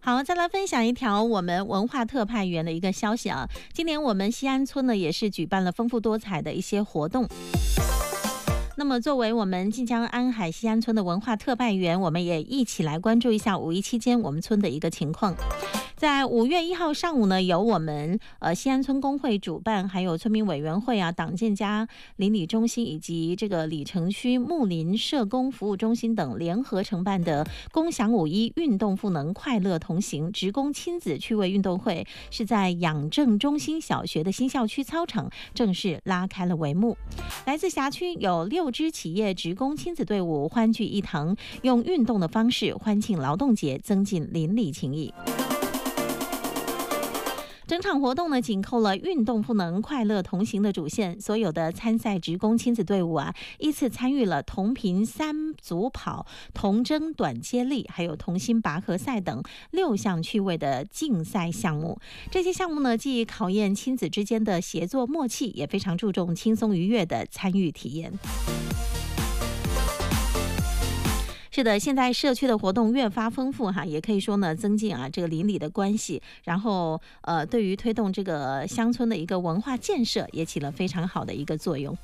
好，再来分享一条我们文化特派员的一个消息啊。今年我们西安村呢也是举办了丰富多彩的一些活动。那么作为我们晋江安海西安村的文化特派员，我们也一起来关注一下五一期间我们村的一个情况。在5月1号上午呢，由我们西安村工会主办，还有村民委员会啊、党建家邻里中心以及这个里城区睦邻社工服务中心等联合承办的共享5·1运动赋能快乐同行职工亲子趣味运动会，是在养正中心小学的新校区操场正式拉开了帷幕。来自辖区有6支企业职工亲子队伍欢聚一堂，用运动的方式欢庆劳动节，增进邻里情谊。整场活动呢，紧扣了运动赋能快乐同行的主线，所有的参赛职工亲子队伍啊，依次参与了同频3组跑、同争短接力，还有同心拔河赛等6项趣味的竞赛项目。这些项目呢，既考验亲子之间的协作默契，也非常注重轻松愉悦的参与体验。是的，现在社区的活动越发丰富哈，也可以说呢增进这个邻里的关系，然后对于推动这个乡村的一个文化建设也起了非常好的一个作用。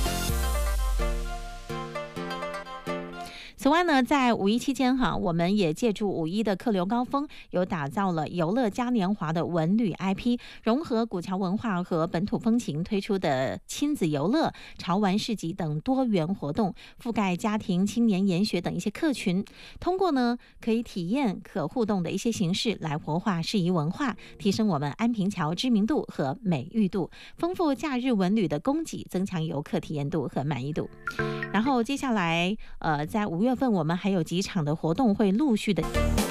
此外呢，在5·1期间我们也借助5·1的客流高峰，有打造了游乐嘉年华的文旅 IP， 融合古桥文化和本土风情，推出的亲子游乐、潮玩市集等多元活动，覆盖家庭、青年、研学等一些客群。通过呢可以体验、可互动的一些形式，来活化市宜文化，提升我们安平桥知名度和美誉度，丰富假日文旅的供给，增强游客体验度和满意度。然后接下来在5月份我们还有几场的活动会陆续的